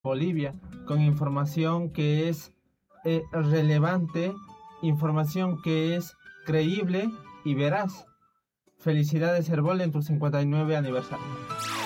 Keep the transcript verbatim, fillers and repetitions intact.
Bolivia, con información que es eh, relevante, información que es creíble y veraz. Felicidades, Herbol, en tu cincuenta y nueve aniversario.